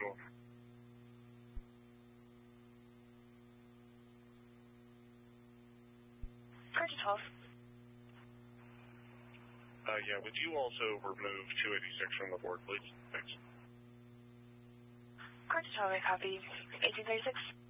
schedule. Current to 12. Yeah, would you also remove 286 from the board, please? Thanks. Current to 12, I copy. 1836.